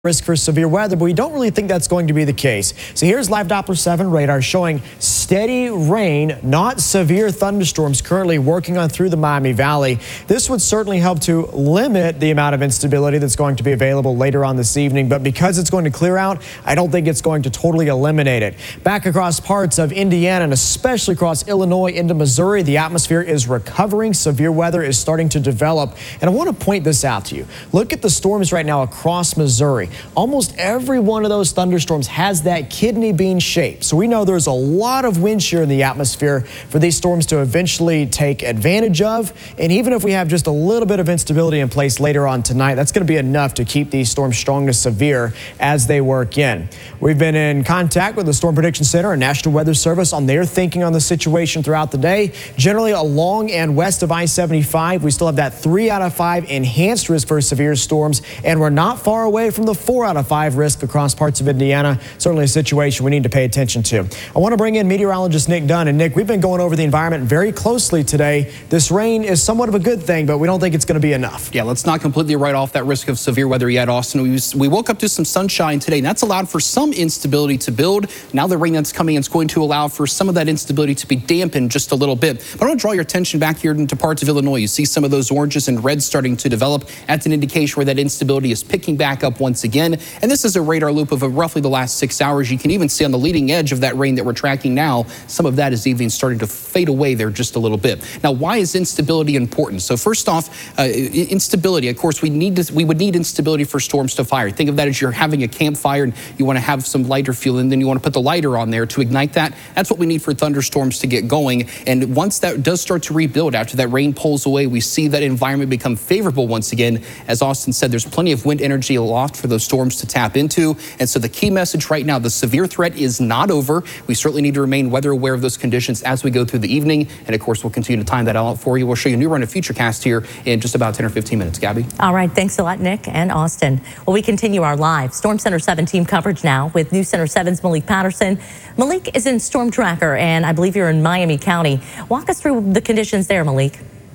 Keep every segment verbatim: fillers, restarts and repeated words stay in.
risk for severe weather, but we don't really think that's going to be the case. So here's live Doppler seven radar showing steady rain, not severe thunderstorms currently working on through the Miami Valley. This would certainly help to limit the amount of instability that's going to be available later on this evening, but because it's going to clear out, I don't think it's going to totally eliminate it. Back across parts of Indiana and especially across Illinois into Missouri, the atmosphere is recovering. Severe weather is starting to develop, and I want to point this out to you. Look at the storms right now across Missouri. Almost every one of those thunderstorms has that kidney bean shape. So we know there's a lot of wind shear in the atmosphere for these storms to eventually take advantage of. And even if we have just a little bit of instability in place later on tonight, that's going to be enough to keep these storms strong to severe as they work in. We've been in contact with the Storm Prediction Center and National Weather Service on their thinking on the situation throughout the day. Generally along and west of I seventy-five, we still have that three out of five enhanced risk for severe storms, and we're not far away from the four out of five risk across parts of Indiana. Certainly a situation we need to pay attention to. I want to bring in meteorologist Nick Dunn. And Nick, we've been going over the environment very closely today. This rain is somewhat of a good thing, but we don't think it's going to be enough. Yeah, let's not completely write off that risk of severe weather yet, Austin. We, we woke up to some sunshine today, and that's allowed for some instability to build. Now the rain that's coming in is going to allow for some of that instability to be dampened just a little bit. But I want to draw your attention back here into parts of Illinois. You see some of those oranges and reds starting to develop. That's an indication where that instability is picking back up once again. And this is a radar loop of roughly the last six hours. You can even see on the leading edge of that rain that we're tracking now, some of that is even starting to fade away there just a little bit. Now, why is instability important? So first off, uh, instability, of course, we need to, we would need instability for storms to fire. Think of that as you're having a campfire and you want to have some lighter fuel, and then you want to put the lighter on there to ignite that. That's what we need for thunderstorms to get going. And once that does start to rebuild, after that rain pulls away, we see that environment become favorable once again. As Austin said, there's plenty of wind energy aloft for those storms to tap into. And so the key message right now, the severe threat is not over. We certainly need to remain weather aware of those conditions as we go through the evening. And of course, we'll continue to time that out for you. We'll show you a new run of Futurecast here in just about ten or fifteen minutes. Gabby. All right. Thanks a lot, Nick and Austin. Well, we continue our live Storm Center seven team coverage now with News Center seven's Malik Patterson. Malik is in Storm Tracker, and I believe you're in Miami County. Walk us through the conditions there, Malik.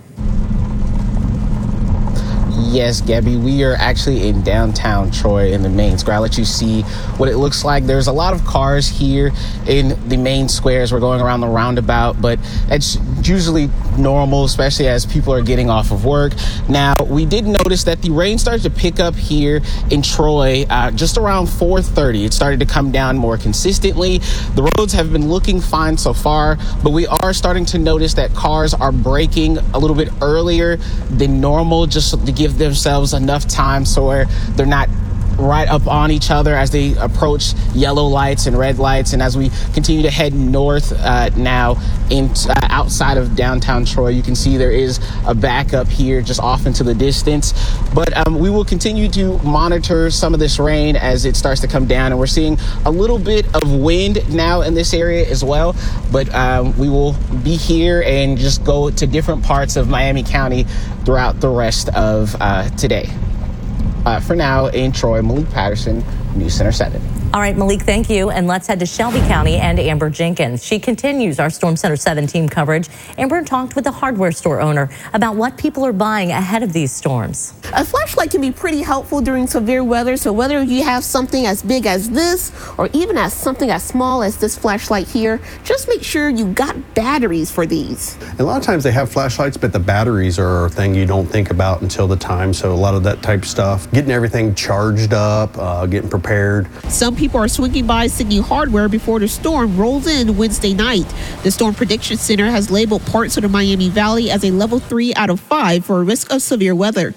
Yes, Gabby, we are actually in downtown Troy in the main square. I'll let you see what it looks like. There's a lot of cars here in the main squares. We're going around the roundabout, but it's usually normal, especially as people are getting off of work. Now, we did notice that the rain started to pick up here in Troy uh, just around four thirty. It started to come down more consistently. The roads have been looking fine so far, but we are starting to notice that cars are braking a little bit earlier than normal, just to give themselves enough time so where they're not right up on each other as they approach yellow lights and red lights. And as we continue to head north uh, now in, uh, outside of downtown Troy, you can see there is a backup here just off into the distance. But um, we will continue to monitor some of this rain as it starts to come down. And we're seeing a little bit of wind now in this area as well. But um, we will be here and just go to different parts of Miami County throughout the rest of uh, today. Uh, for now, in Troy, Malik Patterson, News Center seven. All right, Malik, thank you. And let's head to Shelby County and Amber Jenkins. She continues our Storm Center seven team coverage. Amber talked with the hardware store owner about what people are buying ahead of these storms. A flashlight can be pretty helpful during severe weather, so whether you have something as big as this or even as something as small as this flashlight here, just make sure you got batteries for these. A lot of times they have flashlights, but the batteries are a thing you don't think about until the time, so a lot of that type of stuff, getting everything charged up, uh, getting prepared. Some people are swinging by Signy Hardware before the storm rolls in Wednesday night. The Storm Prediction Center has labeled parts of the Miami Valley as a level three out of five for a risk of severe weather,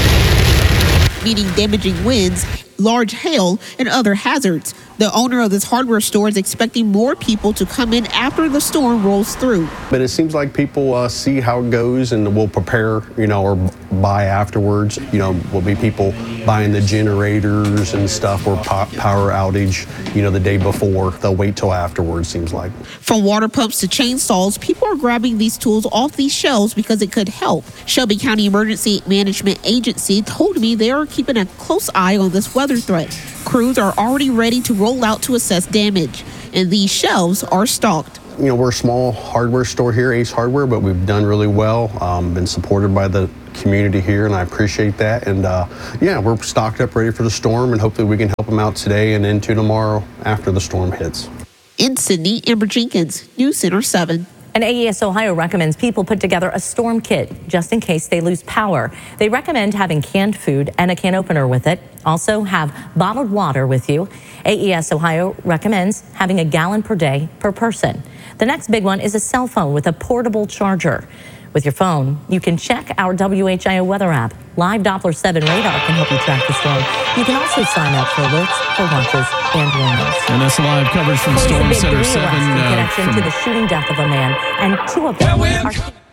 meaning damaging winds, large hail, and other hazards. The owner of this hardware store is expecting more people to come in after the storm rolls through. But it seems like people uh, see how it goes and will prepare, you know, or buy afterwards. You know, will be people buying the generators and stuff or power outage, you know, the day before. They'll wait till afterwards, seems like. From water pumps to chainsaws, people are grabbing these tools off these shelves because it could help. Shelby County Emergency Management Agency told me they are keeping a close eye on this weather threat. Crews are already ready to roll out to assess damage, and these shelves are stocked. You know, we're a small hardware store here, Ace Hardware, but we've done really well, um, been supported by the community here, and I appreciate that. And uh, yeah, we're stocked up, ready for the storm, and hopefully we can help them out today and into tomorrow after the storm hits. In Sydney, Amber Jenkins, News Center seven. And A E S Ohio recommends people put together a storm kit just in case they lose power. They recommend having canned food and a can opener with it. Also have bottled water with you. A E S Ohio recommends having a gallon per day per person. The next big one is a cell phone with a portable charger. With your phone, you can check our W H I O weather app. Live Doppler seven radar can help you track the storm. You can also sign up for alerts, for watches, and warnings. And that's live coverage from Police Storm have Center made seven. three arrests in Uh, connection from to the shooting death of a man, and two of them are...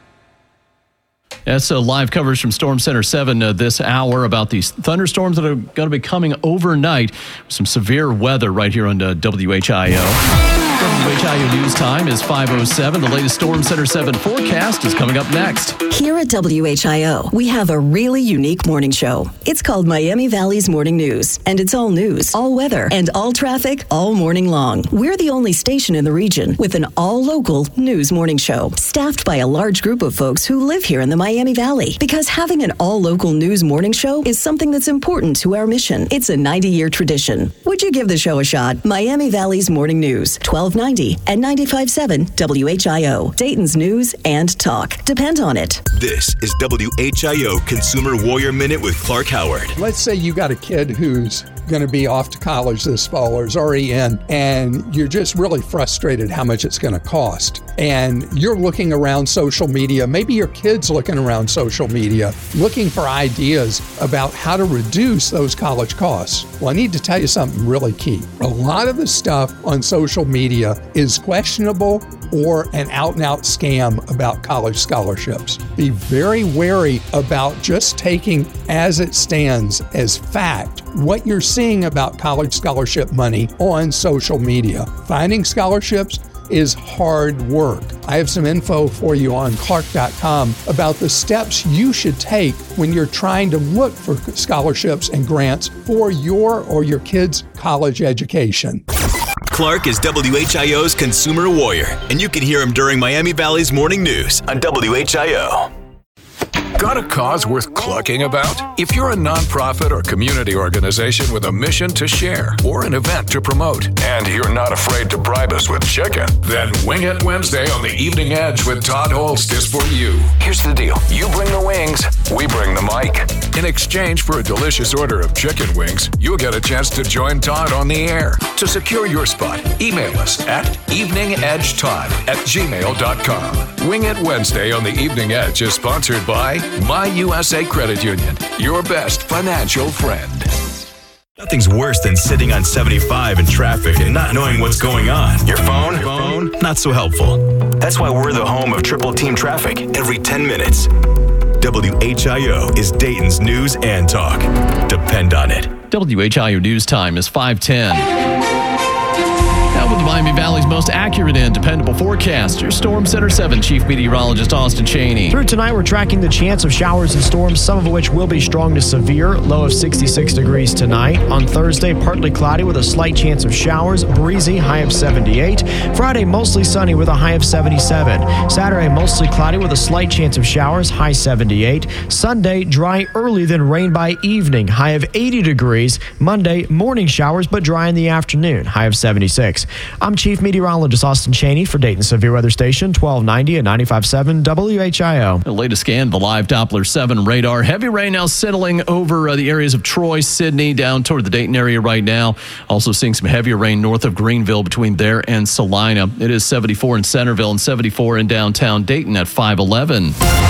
That's uh, live coverage from Storm Center seven uh, this hour about these thunderstorms that are going to be coming overnight. Some severe weather right here on uh, W H I O. W H I O News Time is five oh seven. The latest Storm Center seven forecast is coming up next. Here at W H I O, we have a really unique morning show. It's called Miami Valley's Morning News, and it's all news, all weather, and all traffic all morning long. We're the only station in the region with an all-local news morning show, staffed by a large group of folks who live here in the Miami Valley. Because having an all-local news morning show is something that's important to our mission. It's a ninety-year tradition. Would you give the show a shot? Miami Valley's Morning News, twelve ninety and ninety-five point seven W H I O, Dayton's news and talk. Depend on it. This is W H I O Consumer Warrior Minute with Clark Howard. Let's say you got a kid who's going to be off to college this fall or is already in, and you're just really frustrated how much it's going to cost. And you're looking around social media, maybe your kid's looking around social media, looking for ideas about how to reduce those college costs. Well, I need to tell you something really key. A lot of the stuff on social media is questionable or an out-and-out scam about college scholarships. Be very wary about just taking as it stands as fact what you're seeing about college scholarship money on social media. Finding scholarships is hard work. I have some info for you on clark dot com about the steps you should take when you're trying to look for scholarships and grants for your or your kid's college education. Clark is W H I O's Consumer Warrior, and you can hear him during Miami Valley's Morning News on W H I O. Got a cause worth clucking about? If you're a nonprofit or community organization with a mission to share or an event to promote, and you're not afraid to bribe us with chicken, then Wing It Wednesday on the Evening Edge with Todd Holst is for you. Here's the deal. You bring the wings, we bring the mic. In exchange for a delicious order of chicken wings, you'll get a chance to join Todd on the air. To secure your spot, email us at eveningedgetodd at gmail dot com. Wing It Wednesday on the Evening Edge is sponsored by My U S A Credit Union, your best financial friend. Nothing's worse than sitting on seventy-five in traffic and not knowing what's going on. Your phone? Phone? Not so helpful. That's why we're the home of Triple Team Traffic every ten minutes. W H I O is Dayton's news and talk. Depend on it. W H I O News Time is five ten. Now with the Miami Valley's most accurate and dependable forecast, your Storm Center seven Chief Meteorologist Austin Cheney. Through tonight, we're tracking the chance of showers and storms, some of which will be strong to severe, low of sixty-six degrees tonight. On Thursday, partly cloudy with a slight chance of showers, breezy, high of seventy-eight. Friday, mostly sunny with a high of seventy-seven. Saturday, mostly cloudy with a slight chance of showers, high seventy-eight. Sunday, dry early, then rain by evening, high of eighty degrees. Monday, morning showers, but dry in the afternoon, high of seventy-six. I'm Chief Meteorologist Austin Cheney for Dayton Severe Weather Station, twelve ninety and ninety-five point seven W H I O. The latest scan, the live Doppler seven radar. Heavy rain now settling over uh, the areas of Troy, Sydney, down toward the Dayton area right now. Also seeing some heavier rain north of Greenville between there and Salina. It is seventy-four in Centerville and seventy-four in downtown Dayton at five eleven.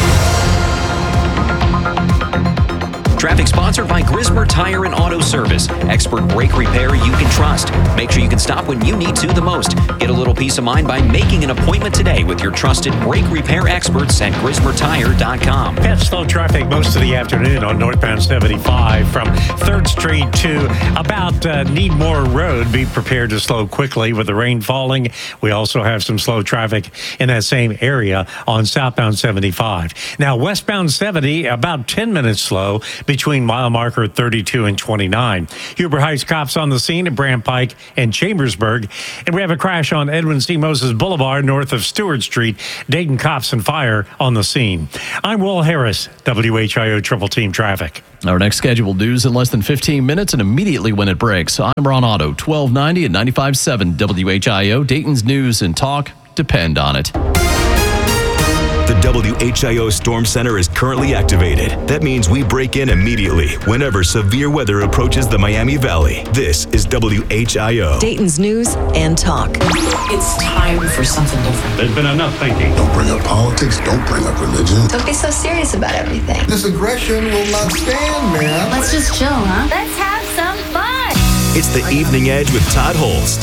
Traffic sponsored by Grismer Tire and Auto Service. Expert brake repair you can trust. Make sure you can stop when you need to the most. Get a little peace of mind by making an appointment today with your trusted brake repair experts at grismer tire dot com. Had slow traffic most of the afternoon on northbound seventy-five from third Street to about uh, Needmore Road. Be prepared to slow quickly with the rain falling. We also have some slow traffic in that same area on southbound seventy-five. Now, westbound seventy, about ten minutes slow between mile marker thirty-two and twenty-nine. Huber Heights cops on the scene at Brant Pike and Chambersburg. And we have a crash on Edwin C. Moses Boulevard north of Stewart Street. Dayton cops and fire on the scene. I'm Will Harris, W H I O Triple Team Traffic. Our next scheduled news in less than fifteen minutes and immediately when it breaks. I'm Ron Otto, twelve ninety and ninety-five point seven W H I O. Dayton's news and talk depend on it. The W H I O Storm Center is currently activated. That means we break in immediately whenever severe weather approaches the Miami Valley. This is W H I O. Dayton's news and talk. It's time for something different. There's been enough thinking. Don't bring up politics. Don't bring up religion. Don't be so serious about everything. This aggression will not stand, man. Let's just chill, huh? Let's have some fun. It's the Evening Edge with Todd Holst.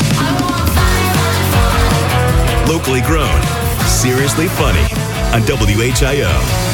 Locally grown, seriously funny on W H I O.